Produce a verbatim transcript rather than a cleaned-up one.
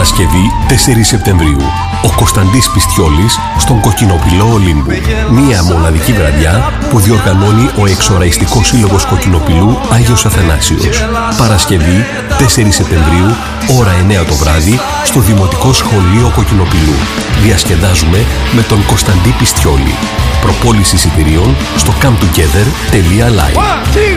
Παρασκευή τέσσερις Σεπτεμβρίου. Ο Κωνσταντής Πιστιόλης στον Κοκκινοπηλό Ολύμπου. Μία μοναδική βραδιά που διοργανώνει ο Εξοραϊστικός Σύλλογος Κοκκινοπηλού Άγιος Αθανάσιος. Παρασκευή τέσσερις Σεπτεμβρίου, ώρα εννιά το βράδυ, στο Δημοτικό Σχολείο Κοκκινοπηλού. Διασκεδάζουμε με τον Κωνσταντή Πιστιόλη. Προπόληση εισιτηρίων στο come together τελεία live.